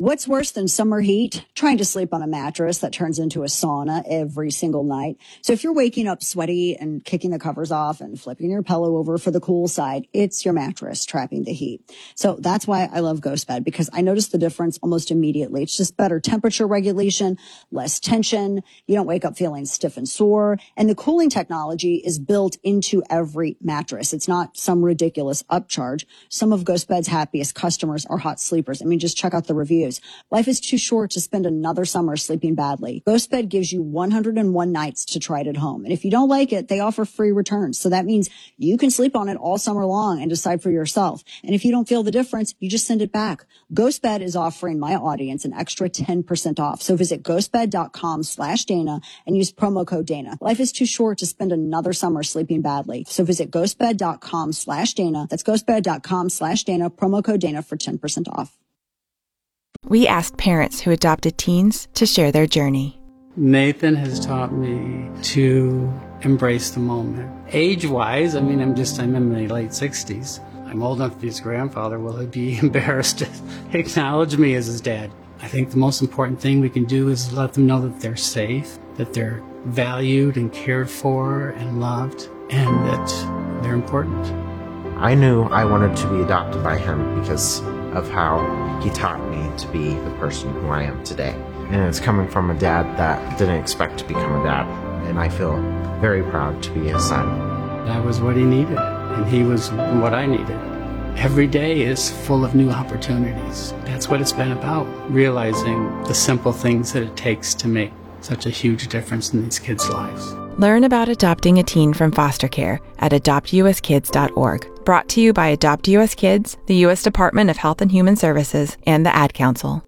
What's worse than summer heat? Trying to sleep on a mattress that turns into a sauna every single night. So if you're waking up sweaty and kicking the covers off and flipping your pillow over for the cool side, it's your mattress trapping the heat. So that's why I love GhostBed, because I notice the difference almost immediately. It's just better temperature regulation, less tension. You don't wake up feeling stiff and sore. And the cooling technology is built into every mattress. It's not some ridiculous upcharge. Some of GhostBed's happiest customers are hot sleepers. I mean, just check out the reviews. Life is too short to spend another summer sleeping badly. GhostBed gives you 101 nights to try it at home. And if you don't like it, they offer free returns. So that means you can sleep on it all summer long and decide for yourself. And if you don't feel the difference, you just send it back. GhostBed is offering my audience an extra 10% off. So visit ghostbed.com/Dana and use promo code Dana. Life is too short to spend another summer sleeping badly. So visit ghostbed.com/Dana. That's ghostbed.com/Dana, promo code Dana for 10% off. We asked parents who adopted teens to share their journey. Nathan has taught me to embrace the moment. Age-wise, I'm in my late 60s. I'm old enough to be his grandfather. Will he be embarrassed to acknowledge me as his dad? I think the most important thing we can do is let them know that they're safe, that they're valued and cared for and loved, and that they're important. I knew I wanted to be adopted by him because of how he taught me to be the person who I am today. And it's coming from a dad that didn't expect to become a dad. And I feel very proud to be his son. That was what he needed, and he was what I needed. Every day is full of new opportunities. That's what it's been about, realizing the simple things that it takes to make such a huge difference in these kids' lives. Learn about adopting a teen from foster care at adoptuskids.org. Brought to you by Adopt US Kids, the U.S. Department of Health and Human Services, and the Ad Council.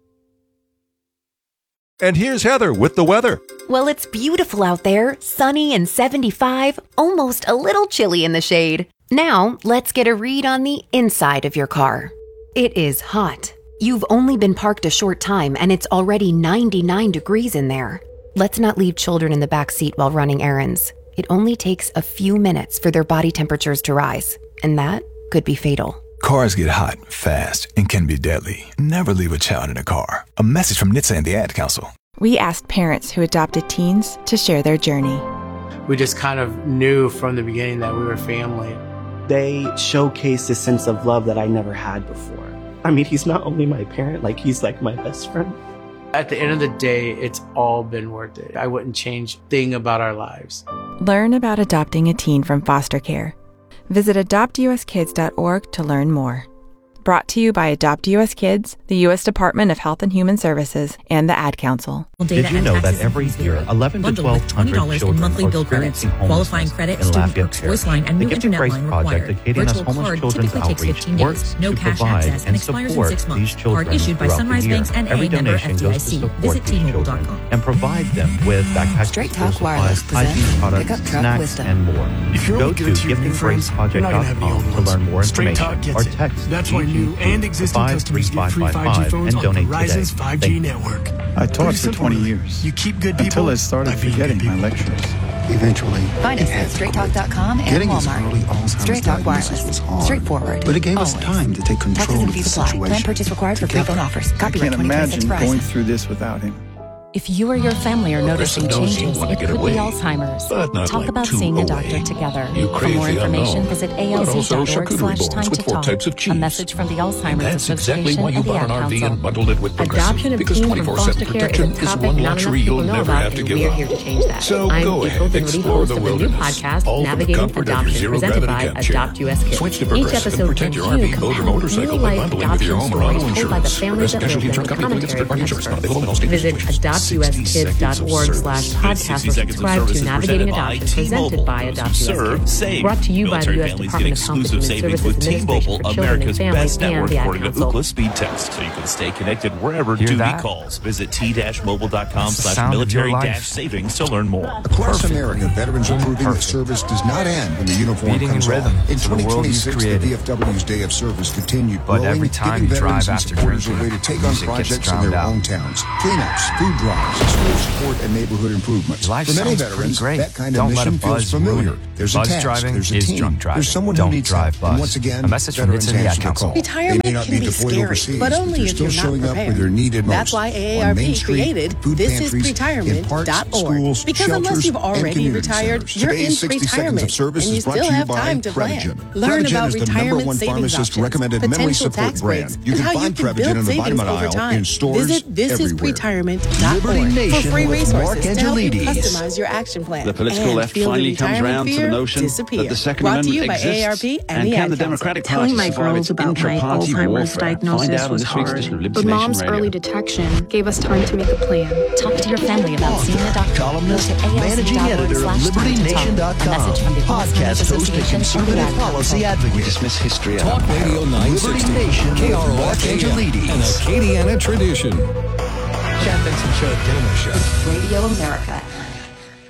And here's Heather with the weather. Well, it's beautiful out there, sunny and 75, almost a little chilly in the shade. Now, let's get a read on the inside of your car. It is hot. You've only been parked a short time and it's already 99 degrees in there. Let's not leave children in the back seat while running errands. It only takes a few minutes for their body temperatures to rise, and that could be fatal. Cars get hot, fast, and can be deadly. Never leave a child in a car. A message from NHTSA and the Ad Council. We asked parents who adopted teens to share their journey. We just kind of knew from the beginning that we were family. They showcased a sense of love that I never had before. I mean, he's not only my parent, he's like my best friend. At the end of the day, it's all been worth it. I wouldn't change a thing about our lives. Learn about adopting a teen from foster care. Visit adoptuskids.org to learn more. Brought to you by Adopt US Kids, the U.S. Department of Health and Human Services, and the Ad Council. Did you know that every year, 11 to 1,200 children are experiencing homelessness in Lafayette Parish? The Gift of Grace Project, a Katie Ness Homeless Children's Outreach, works to provide and support these children throughout the year. Every donation goes to support these children and provide them with backpacks, Straight Talk Wireless hygiene products, snacks, and more. Go to giftinggraceproject.com to learn more information or text That's why new and existing customers get free 5G phones on Verizon's 5G network. I taught for 20 years. You keep good people until I started forgetting my lectures. Eventually, find us at straighttalk.com and getting Walmart. Early Alzheimer's Straight Talk Wireless. was hard, Straightforward. But it gave Always. us time to take control Taxes and of the fees apply. situation. Plan purchase required for free phone offers. I Copyright can't 2026 imagine going Verizon. through this without him. If you or your family are noticing changes, it could away, be Alzheimer's. but not Talk like about two seeing a away. doctor together. You For crave more the information, unknown, visit but also charcuterie boards alz.org/time with to 4 talk. types of cheese. A message from the Alzheimer's That's Association exactly why you and the bought Ad an RV Council. and bundled it with Progressive. Adoption of Because teen from 24/7 foster care protection is a is topic one not enough luxury people you'll know never about, have to and give we're up. here to change that. So I'm go April ahead, Dinwiddie, explore host the of the new wilderness, podcast, all from the Navigating comfort of your Adoption, zero presented gravity by camp chair. Adopt US Kids. Switch to Each Progressive and episode protect your brings RV, you boat, or compelling motorcycle by real-life bundling with your adoption home or auto stories told by the insurance. families that Progressive live Casualty them Insurance and Company believes commentary that from insurance not available in all experts. state Visit situations. adoptuskids.org/podcast or subscribe to Navigating Adoption, presented by Adopt US Kids. Brought to you by the U.S. Department of Health and Human Services Administration for Children and Families and the Ad Council. Ookla speed test, so you can stay connected wherever duty calls. Visit t-mobile.com/military-savings to learn more. Across America, veterans are proving that service does not end when the uniform comes off. In 2026, the VFW's Day of Service continued growing, every time giving you drive veterans and after supporters a drinking, way to take on music gets projects in drowned their out. own towns. Cleanups, food drives, school support, and neighborhood improvements. Life For many sounds veterans, pretty great. that kind of Don't let mission a buzz feels familiar. ruin it. There's a Buzz task, driving there's a is team, drunk driving. there's someone Don't who needs drive help. buzz. And once again, A message from veterans NHTSA answer the Council. call. Retirement They may not can be be deployed scary, overseas, but only they're if still you're not showing up prepared. where they're needed most. That's why On AARP Main Street, created food pantries, in parks, thisisretirement.org. schools, Because shelters, unless you've and already community retired, centers. you're in Today's 60 seconds retirement, of service and you is brought still to you have by time to plan. Prevegen. Learn Prevegen about is the number retirement one savings pharmacist options, recommended memory potential support tax brand. breaks, You and can how you find can Prevegen build in the savings vitamin over aisle time. in stores Visit everywhere. thisisretirement.org Liberty for Nation free with resources Mark to help you Angelides. customize your action plan. The political and left feel finally your comes retirement round to the fear notion disappear. that the Second Brought to Amendment you by exists, AARP and and the can Ad the Council. Democratic Telling Party my survive girls its about my intra-party Alzheimer's warfare? Find diagnosis out on was this week's hard, edition of but Liberty Mom's Nation Radio. early detection gave us time to make a plan. Talk to your family about seeing a doctor. Columnist, Go to managing editor of LibertyNation.com, podcast host and conservative policy advocate. We dismiss history at Talk Radio 960, Liberty Nation with Mark KROF Angelides. an Acadiana tradition. Chad Benson Show, Dana Show. Radio America.